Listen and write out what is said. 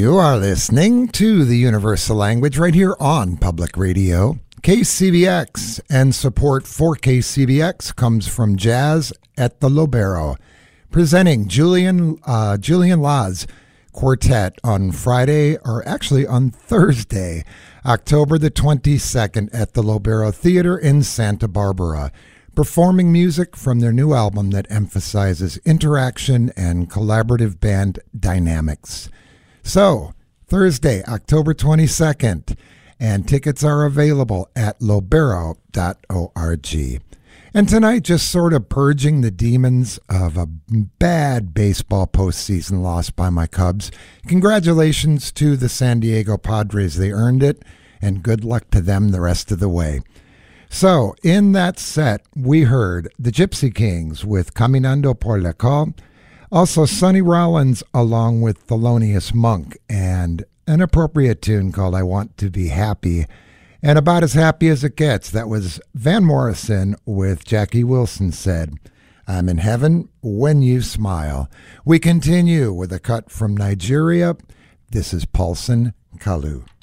You are listening to the Universal Language right here on Public Radio, KCBX, and support for KCBX comes from Jazz at the Lobero, presenting Julian Laz Quartet on Friday, or actually on Thursday, October the 22nd at the Lobero Theater in Santa Barbara, performing music from their new album that emphasizes interaction and collaborative band dynamics. So, Thursday, October 22nd, and tickets are available at lobero.org. And tonight, just sort of purging the demons of a bad baseball postseason loss by my Cubs. Congratulations to the San Diego Padres. They earned it, and good luck to them the rest of the way. So, in that set, we heard the Gypsy Kings with Caminando por la Calle, also Sonny Rollins along with Thelonious Monk, and an appropriate tune called I Want to Be Happy, and about as happy as it gets. That was Van Morrison with Jackie Wilson Said, I'm in heaven when you smile. We continue with a cut from Nigeria. This is Paulson Kalu.